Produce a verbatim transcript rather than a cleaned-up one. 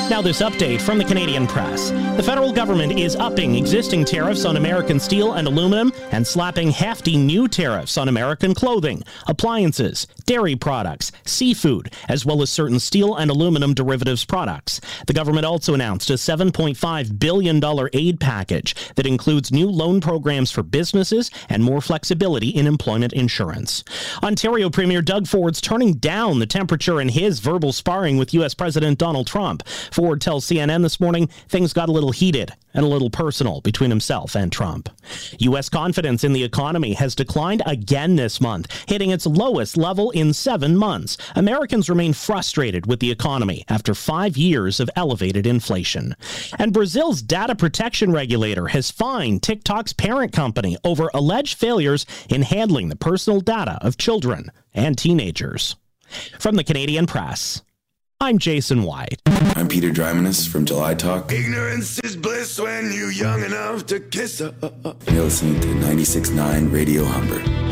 Now this update from the Canadian Press. The federal government is upping existing tariffs on American steel and aluminum and slapping hefty new tariffs on American clothing, appliances, dairy products, seafood, as well as certain steel and aluminum derivatives products. The government also announced a seven point five billion dollars aid package that includes new loan programs for businesses and more flexibility in employment insurance. Ontario Premier Doug Ford's turning down the temperature in his verbal sparring with U S President Donald Trump. Ford tells C N N this morning things got a little heated and a little personal between himself and Trump. U S confidence in the economy has declined again this month, hitting its lowest level in seven months. Americans remain frustrated with the economy after five years of elevated inflation. And Brazil's data protection regulator has fined TikTok's parent company over alleged failures in handling the personal data of children and teenagers. From the Canadian Press, I'm Jason White. I'm Peter Drymanis from July Talk. Ignorance is bliss when you're young enough to kiss her. You're listening to ninety-six point nine Radio Humber.